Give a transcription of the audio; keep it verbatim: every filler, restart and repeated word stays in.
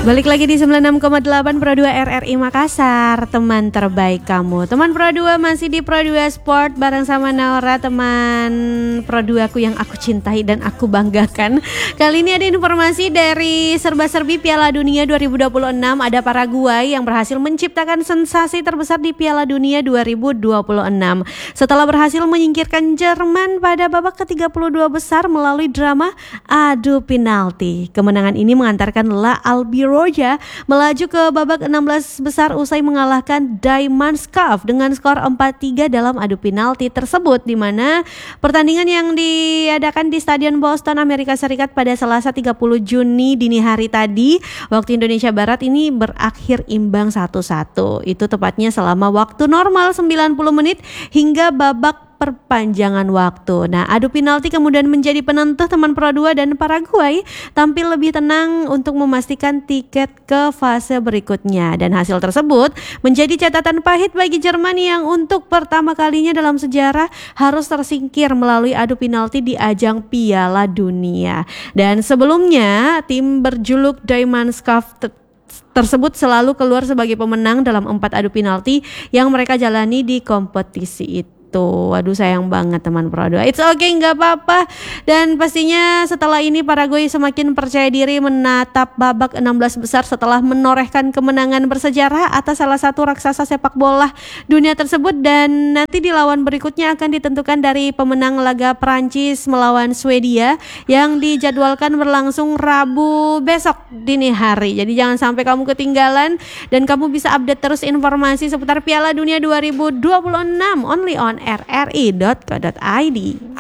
Balik lagi di sembilan puluh enam koma delapan Pro dua R R I Makassar, teman terbaik kamu. Teman Pro dua masih di Pro dua Sport bareng sama Naura, teman Pro dua aku yang aku cintai dan aku banggakan. Kali ini ada informasi dari serba-serbi Piala Dunia dua ribu dua puluh enam. Ada Paraguay yang berhasil menciptakan sensasi terbesar di Piala Dunia dua ribu dua puluh enam. Setelah berhasil menyingkirkan Jerman pada babak ke tiga puluh dua besar melalui drama adu penalti. Kemenangan ini mengantarkan La Albiroja melaju ke babak enam belas besar usai mengalahkan Daimanskaf dengan skor empat tiga dalam adu penalti tersebut, di mana pertandingan yang diadakan di Stadion Boston, Amerika Serikat pada Selasa tiga puluh Juni dini hari tadi waktu Indonesia Barat ini berakhir imbang satu satu. Itu tepatnya selama waktu normal sembilan puluh menit hingga babak perpanjangan waktu. Nah, adu penalti kemudian menjadi penentu teman Pro dua dan Paraguay tampil lebih tenang untuk memastikan tiket ke fase berikutnya. Dan hasil tersebut menjadi catatan pahit bagi Jerman yang untuk pertama kalinya dalam sejarah harus tersingkir melalui adu penalti di ajang Piala Dunia. Dan sebelumnya tim berjuluk Daimanskaf tersebut selalu keluar sebagai pemenang dalam empat adu penalti yang mereka jalani di kompetisi itu. Tuh, waduh sayang banget teman Pro dua. It's okay, nggak apa-apa. Dan pastinya setelah ini Paraguay semakin percaya diri menatap babak enam belas besar setelah menorehkan kemenangan bersejarah atas salah satu raksasa sepak bola dunia tersebut. Dan nanti di lawan berikutnya akan ditentukan dari pemenang laga Prancis melawan Swedia yang dijadwalkan berlangsung Rabu besok dini hari. Jadi jangan sampai kamu ketinggalan dan kamu bisa update terus informasi seputar Piala Dunia dua ribu dua puluh enam only on r r i dot co dot i d.